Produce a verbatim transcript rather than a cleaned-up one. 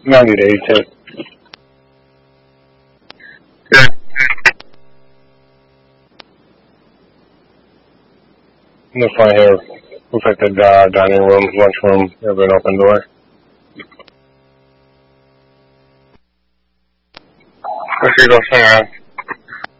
ninety to eighty-two. Yeah. Looks like here. Looks like the uh, dining room, lunchroom, have an open door. Let's see, go somewhere else.